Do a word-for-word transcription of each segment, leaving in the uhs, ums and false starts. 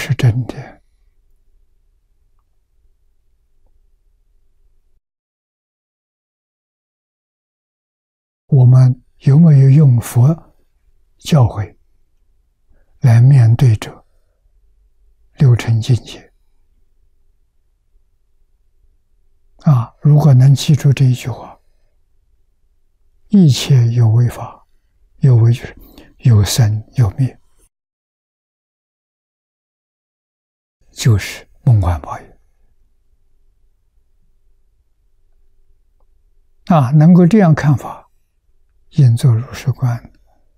是真的。我们有没有用佛教诲来面对这六尘境界？啊，如果能记住这一句话，一切有为法，有为就是有生有灭，就是梦幻法界。啊，能够这样看法，应作如是观，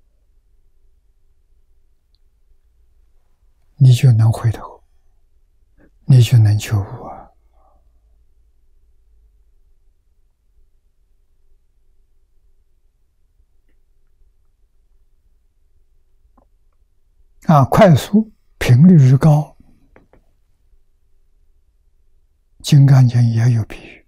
你就能回头，你就能觉悟啊！啊，快速频率之高，《金刚经》也有比喻，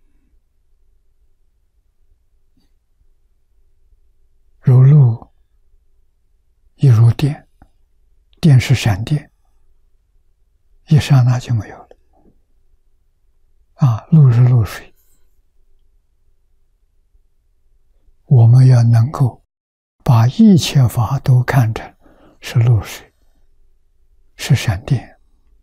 如露亦如电，电是闪电，一刹那就没有了。啊，露是露水，我们要能够把一切法都看成是露水，是闪电，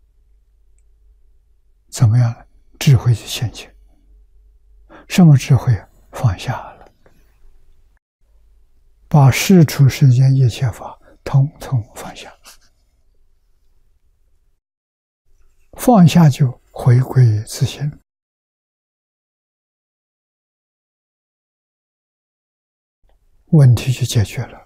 怎么样？智慧就现前。什么智慧？放下了，把世出世间一切法统统放下，放下就回归自性，问题就解决了。